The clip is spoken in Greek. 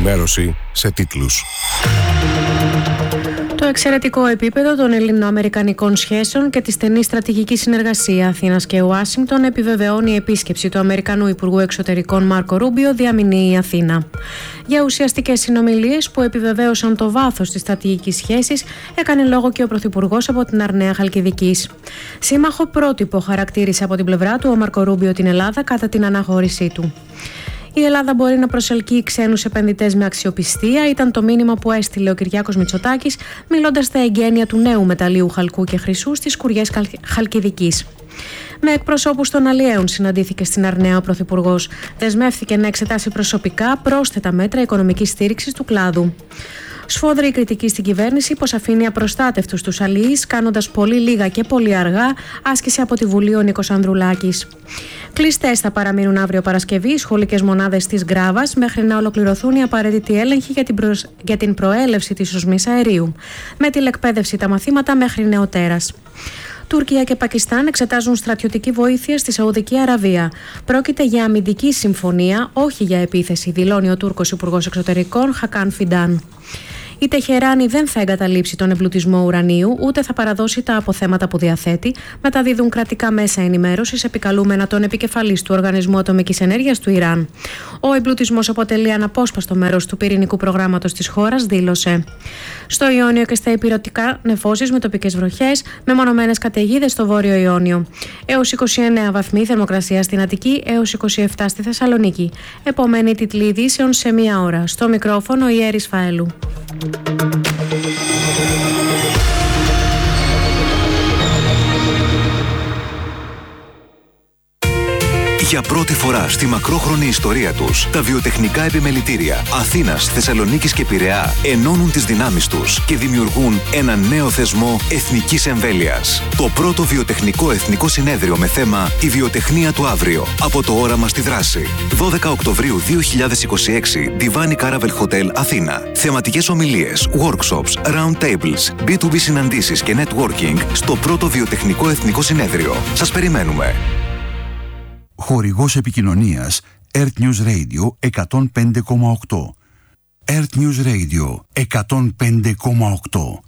ενημέρωση σε τίτλους. Το εξαιρετικό επίπεδο των ελληνοαμερικανικών σχέσεων και τη στενή στρατηγική συνεργασία Αθήνας και Ουάσιγκτον επιβεβαιώνει η επίσκεψη του Αμερικανού Υπουργού Εξωτερικών Μάρκο Ρούμπιο διαμηνεί η Αθήνα. Για ουσιαστικές συνομιλίες που επιβεβαίωσαν το βάθος της στρατηγικής σχέσης, έκανε λόγο και ο Πρωθυπουργός από την Αρναία Χαλκιδικής. Σύμμαχο πρότυπο χαρακτήρισε από την πλευρά του ο Μάρκο Ρούμπιο την Ελλάδα κατά την αναχώρησή του. Η Ελλάδα μπορεί να προσελκύει ξένους επενδυτές με αξιοπιστία, ήταν το μήνυμα που έστειλε ο Κυριάκος Μητσοτάκης, μιλώντας στα εγγένεια του νέου μεταλλείου χαλκού και χρυσού στις Κουριές Χαλκιδικής. Με εκπροσώπους των αλλιέων συναντήθηκε στην Αρναία ο Πρωθυπουργός. Δεσμεύθηκε να εξετάσει προσωπικά πρόσθετα μέτρα οικονομικής στήριξης του κλάδου. Σφόδρη κριτική στην κυβέρνηση πως αφήνει απροστάτευτους τους αλλιείς, κάνοντας πολύ λίγα και πολύ αργά, άσκησε από τη Βουλή ο Νίκος Ανδρουλάκης. Κλειστές θα παραμείνουν αύριο Παρασκευή οι σχολικές μονάδες της Γκράβας μέχρι να ολοκληρωθούν οι απαραίτητοι έλεγχοι για την προέλευση της οσμής αερίου. Με τηλεκπαίδευση τα μαθήματα μέχρι νεοτέρας. Τουρκία και Πακιστάν εξετάζουν στρατιωτική βοήθεια στη Σαουδική Αραβία. Πρόκειται για αμυντική συμφωνία, όχι για επίθεση, δηλώνει ο Τούρκος Υπουργός Εξωτερικών Χακάν Φιντάν. Η Τεχεράνη δεν θα εγκαταλείψει τον εμπλουτισμό ουρανίου, ούτε θα παραδώσει τα αποθέματα που διαθέτει, μεταδίδουν κρατικά μέσα ενημέρωσης επικαλούμενα τον επικεφαλής του Οργανισμού Ατομικής Ενέργειας του Ιράν. Ο εμπλουτισμός αποτελεί αναπόσπαστο μέρος του πυρηνικού προγράμματος της χώρας, δήλωσε. Στο Ιόνιο και στα ηπειρωτικά νεφώσεις με τοπικές βροχές, μεμονωμένες καταιγίδες στο Βόρειο Ιόνιο. Έως 29 βαθμοί θερμοκρασία στην Αττική, έως 27 στη Θεσσαλονίκη. Επόμενη τίτλη ειδήσεων σε μία ώρα. Στο μικρόφωνο η Έρης Φαέλου. Για πρώτη φορά στη μακρόχρονη ιστορία τους, τα βιοτεχνικά επιμελητήρια Αθήνας, Θεσσαλονίκης και Πειραιά ενώνουν τις δυνάμεις τους και δημιουργούν ένα νέο θεσμό εθνικής εμβέλειας. Το πρώτο βιοτεχνικό εθνικό συνέδριο με θέμα «Η βιοτεχνία του αύριο». Από το όραμα στη δράση. 12 Οκτωβρίου 2026, Divan Caravel Hotel, Αθήνα. Θεματικές ομιλίες, workshops, round tables, B2B συναντήσεις και networking στο πρώτο βιοτεχνικό εθνικό συνέδριο. Σας περιμένουμε. Χορηγός επικοινωνίας Earth News Radio 105,8. Earth News Radio 105,8.